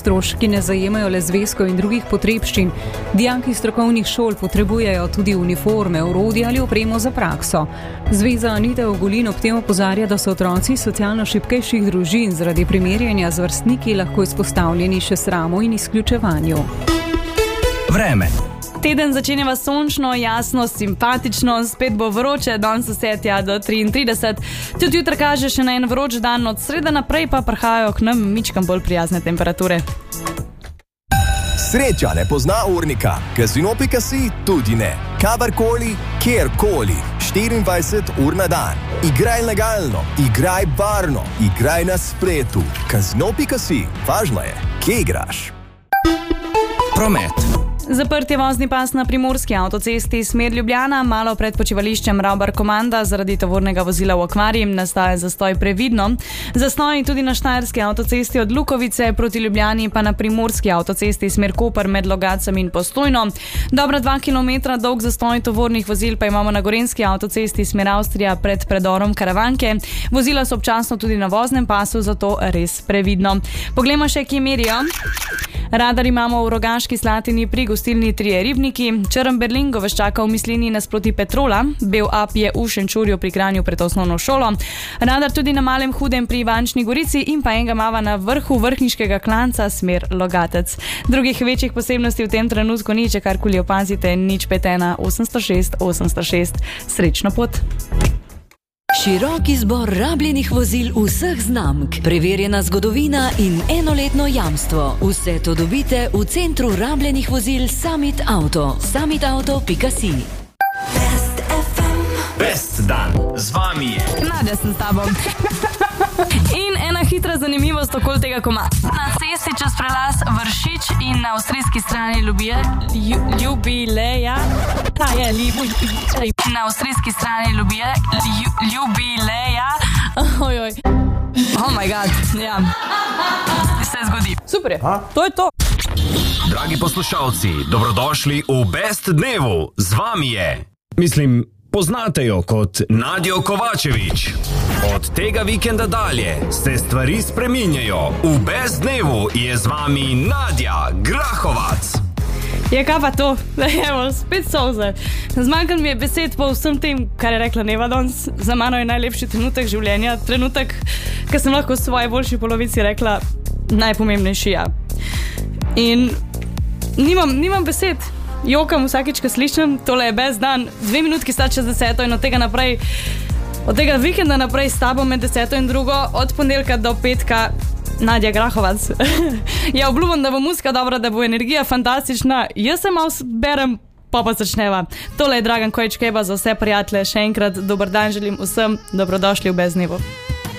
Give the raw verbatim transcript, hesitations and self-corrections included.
Stroški ne zajemajo le zvezkov in drugih potrebščin. Dijaki strokovnih šol potrebujejo tudi uniforme, orodje ali opremo za prakso. Zveza Anita Ogulin ob tem opozarja, da so otroci socialno šibkejših družin zaradi primerjanja z vrstniki lahko izpostavljeni še sramu in izključevanju. Vreme. Teden začenjava sončno, jasno, simpatično, spet bo vroče, danes se tja do triintrideset. Tudi jutra kaže še na en vroč dan, od srede naprej pa prihajajo k nam mičkam bolj prijazne temperature. Sreča ne pozna urnika, casino pika si tudi ne. Kadarkoli, kjerkoli, štiriindvajset ur na dan. Igraj legalno, igraj varno, igraj na spletu. casino pika si, važno je, kje igraš. Promet. Zaprt je vozni pas na primorski avtocesti smer Ljubljana, malo pred počivališčem Ravbar Komanda zaradi tovornega vozila v akvarij nastaja zastoj previdno. Zastoj tudi na štajerski avtocesti od Lukovice proti Ljubljani, pa na primorski avtocesti smer Koper med Logatcem in Postojno. Dobra dva kilometra dolg zastoj tovornih vozil pa imamo na gorenski avtocesti smer Avstrija pred predorom Karavanke. Vozila so občasno tudi na voznem pasu, zato res previdno. Poglejmo še, kje merijo. Radar imamo v Rogaški Slatini pri gostilni Trije Ribniki, Črn Berlin Goveščaka v Mislini nasproti Petrola, Bel Ap je v Šenčurju pri Kranju pred osnovno šolo, radar tudi na Malem Hudem pri Ivančni Gorici in pa enega mava na vrhu vrhniškega klanca smer Logatec. Drugih večjih posebnosti v tem trenutku ni, če karkoli opazite, nič pet ena osemsto šest osemsto šest. Srečno pot! Širok izbor rabljenih vozil vseh znamk, preverjena zgodovina in enoletno jamstvo. Vse to dobite v centru rabljenih vozil Summit Auto. summit auto pika si. Best ef em. Best dan. Z vami je. Nadja sem s tabo. In ena hitra zanimivost okoli tega koma. Na cesti čez prelaz Vršič in na avstrijski strani Ljubije, lju, Ljubileja. Ta je Ljubileja. Na avstrijski strani Ljubije, lju, Ljubileja. Ojoj. Oh my god, ja. Se zgodi. Super je. A? To je to. Dragi poslušalci, dobrodošli v Best dnevu. Z vami je. Mislim, poznate jo kot Nadjo Kovačevič. Od tega vikenda dalje se stvari spreminjajo. V Best dnevu je z vami Nadja Grahovac. Je kaj pa to? Evo, spet solze. Zmanjkalo mi je besed po vsem tem, kar je rekla Neva danes. Za mano je najlepši trenutek življenja. Trenutek, ko sem lahko v svoji boljši polovici rekla najpomembnejši ja. In nimam, nimam besed. Jokam vsakič, ko slišim, tole je best dan. Dve minutki sta čez deseto in od tega naprej, od tega vikenda naprej s tabo med deseto in drugo, od ponedeljka do petka, Nadja Grahovac. Ja, obljubim, da bo muzika dobra, da bo energija fantastična. Jaz se malo berem, pa pa začneva. Tole je Dragan Kojič Keba za vse prijatelje. Še enkrat dober dan želim vsem, dobrodošli v Best dnevu.